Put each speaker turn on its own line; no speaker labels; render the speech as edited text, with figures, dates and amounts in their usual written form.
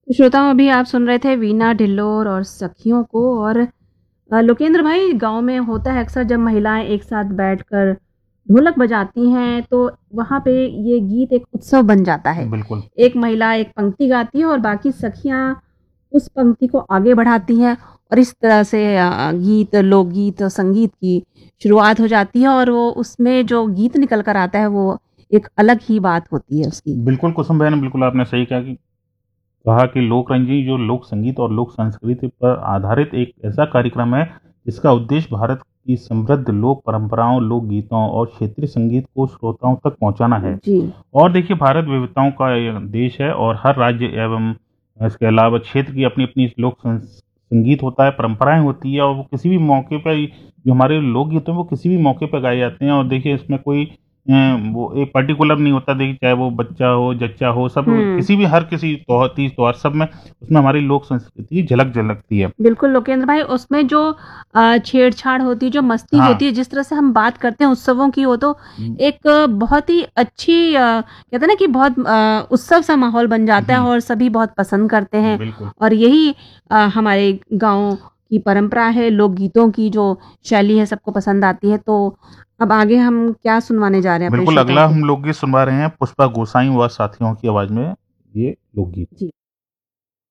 तो श्रोताओं, अभी आप सुन रहे थे वीना ढिल्लोर और सखियों को। और लोकेंद्र भाई, गांव में होता है अक्सर जब महिलाएं एक साथ बैठकर ढोलक बजाती हैं तो वहां पे ये गीत एक उत्सव बन जाता है।
बिल्कुल।
एक महिला एक पंक्ति गाती है और बाकी सखियां उस पंक्ति को आगे बढ़ाती हैं और इस तरह से गीत, लोकगीत और संगीत की शुरुआत हो जाती है और वो उसमें जो गीत निकल कर आता है वो एक अलग ही बात होती है उसकी।
बिल्कुल कुसुम बहन, बिल्कुल आपने सही कहा कि लोक रंगी जो लोक संगीत और लोक संस्कृति पर आधारित एक ऐसा कार्यक्रम है जिसका उद्देश्य भारत की समृद्ध लोक परंपराओं, लोक गीतों और क्षेत्रीय संगीत को श्रोताओं तक पहुंचाना है।
जी।
और देखिए, भारत विविधताओं का ये देश है और हर राज्य एवं इसके अलावा क्षेत्र की अपनी अपनी संगीत होता है, परंपराएं होती है और वो किसी भी मौके पर जो हमारे लोकगीत हैं वो किसी भी मौके पर गाए जाते हैं। और देखिए, इसमें कोई वो एक पर्टिकुलर नहीं होता। देखिए, चाहे वो बच्चा हो, जच्चा हो, सब
हुँ।
किसी भी हर किसी त्योहार, तीज त्योहार सब में उसमें हमारी लोक संस्कृति की झलक झलकती है।
बिल्कुल लोकेंद्र भाई, उसमें जो छेड़छाड़ होती है, जो मस्ती
हाँ।
होती है, जिस तरह से हम बात करते हैं उत्सवों की, वो तो
हुँ,
एक बहुत ही अच्छी कहते हैं ना कि बहुत उत्सव सा माहौल बन जाता है
हुँ,
और सभी बहुत पसंद करते हैं।
बिल्कुल।
और यही हमारे गाँव की परंपरा है, लोकगीतों की जो शैली है सबको पसंद आती है। तो अब आगे हम क्या सुनवाने जा रहे हैं अपने
बिल्कुल,
श्रोताओं
अगला
को?
हम लोकगीत सुनवा रहे हैं पुष्पा गोसाई व साथियों की आवाज़ में ये लोकगीत।
जी।